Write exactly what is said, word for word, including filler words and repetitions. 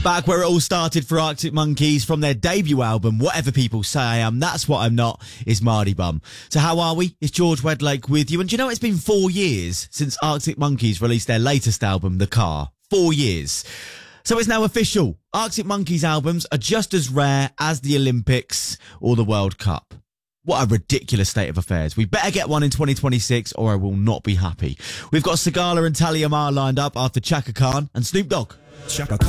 Back where it all started for Arctic Monkeys from their debut album, Whatever People Say I Am, That's What I'm Not, is Mardy Bum. So how are we? It's George Wedlake with you. And do you know it's been four years since Arctic Monkeys released their latest album, The Car? Four years. So it's now official. Arctic Monkeys albums are just as rare as the Olympics or the World Cup. What a ridiculous state of affairs. We better get one in twenty twenty-six or I will not be happy. We've got Sigala and Talia Mar lined up after Chaka Khan and Snoop Dogg. Chaka Khan.